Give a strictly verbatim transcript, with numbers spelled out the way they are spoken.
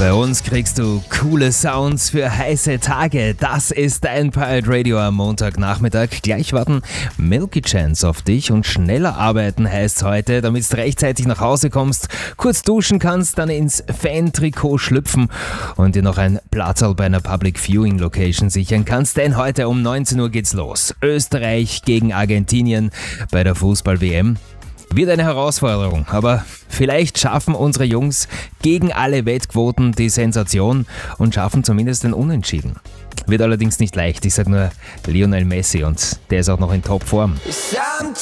Bei uns kriegst du coole Sounds für heiße Tage. Das ist dein Pirate Radio am Montagnachmittag. Gleich warten Milky Chance auf dich und schneller arbeiten heißt heute, damit du rechtzeitig nach Hause kommst, kurz duschen kannst, dann ins Fan-Trikot schlüpfen und dir noch ein Platzl bei einer Public Viewing Location sichern kannst. Denn heute um neunzehn Uhr geht's los. Österreich gegen Argentinien bei der Fußball-W M. Wird eine Herausforderung, aber vielleicht schaffen unsere Jungs gegen alle Wettquoten die Sensation und schaffen zumindest den Unentschieden. Wird allerdings nicht leicht, ich sag nur Lionel Messi und der ist auch noch in Topform.